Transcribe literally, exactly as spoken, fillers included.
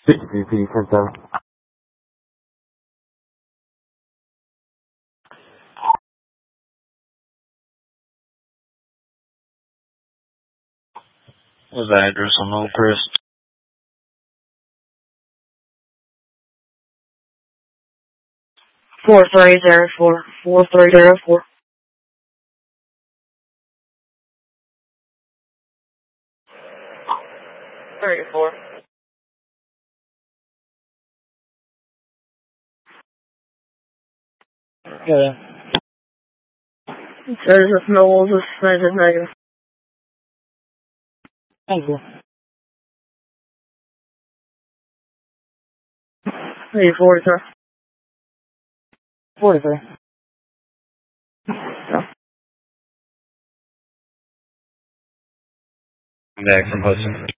V P ten seven. What's the address on Old Crest? Four three zero four. Four three zero four. Thirty four. Yeah. It says if no, this says it's negative. Thank you. Hey, forty-three. forty-three. Yeah. Back from Hudson.